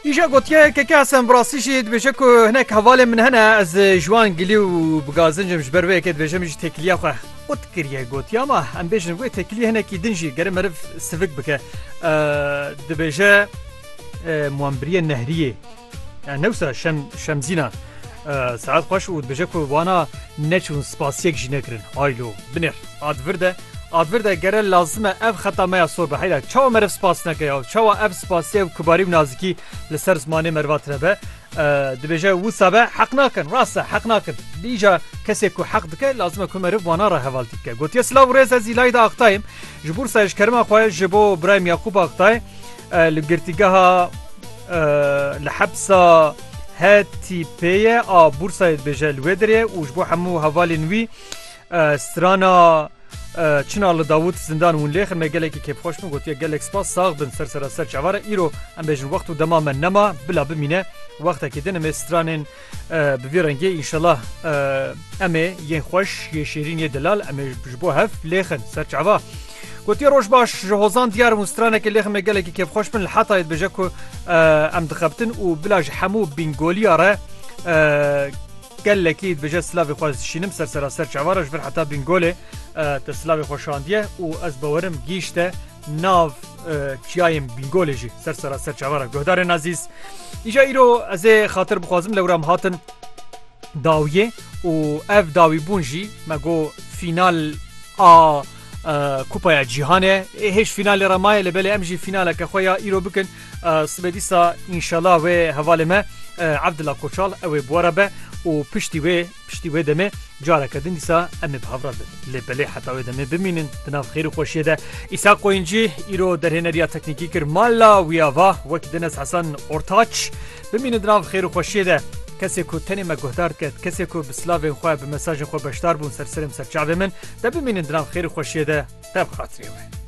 ایجا گوتیه که اصلا براسیشی دبیشه که هنک حواله من هنه از جوان گلی و بگازنجم جبروه که دبیشه میشه تکلیه خواه اوت کریه گوتیه اما هم بیشن گوی تکلیه هنکی دنجی گره مرف سفک بکه دبیشه موانبریه نهریه يعني نوسا شمزينا ساعات خوش و دبیشه که وانا نچون سپاسیک جی نکرن آیلو بنر آدورده گره لازمه اف خطا میا سور به حیده چاوا مرف سپاس نکه یا چاوا اف سپاسیه و کباری و نازکی لسر زمانه مروات ربه دبیجه و سبه حق ناکن راسته حق ناکن دیجا کسی که حق دکه لازمه که مرف وانا را حوال دیگه گوتیه سلاو ریز از ایلای دا اقتایم جبور سایش کرمه خواه جبو برایم یاقوب اقتای لگرتیگه ها لحبسا هاتی پیه بورسای دبیجه الویدره و جبو همو حوال نوی سترانا چنال داوود زندان ون لیخ مگله کی خوش مو گوتیه گلک سپاس ساغ بن سر چواره ایرو ام بجن وقت و دمام نما بلا بمینه وقت کی دنه مسترانن بویرنگی ان شاء الله ام ین خوش ی شیرین ی دلال ام بجبو هف لیخن سر چوا گوتیه روش باش جهوزان دیار مسترانه کی لیخ مگله کی خوش من حتا بجکو ام دخبتن و بلاج حمو بنگولی اره قال لك بجا سلافي خالص شينم سر چوارش بر حتى بنقوله تسلافي خوشانديه و از بورم گيشته ناف چيايم بنقولجي سر چوارا گهدار عزيز ايجا ايرو از خاطر بخوازم لورام هاتن داويه و اف داوي بونجي ماگو فينال کوپا جهانه هیچ فینال رمای لبلی امجی فینال که خویا ایرو بکن سبدیسا ان شاء الله و حواله ما عبدالله کوچال او بوربه و پشتی و دمه جاره کردن دیسا ام بهافرا لبلی حتی و دمه بمینن تناف خیر و خوشیه ده ایسا قوینجی ایرو در هنریا تکنیکی کر مالا ویاوا وقت دنس حسن اورتاچ بمینن تناف خیر و خوشیه ده کسی کو تنی مگهدار کرد کسی کو بسلاوین خواه به مساج خواه بشتار بون سر چعب من ده بمینن تناف خیر و خوشیه ده تب خاطری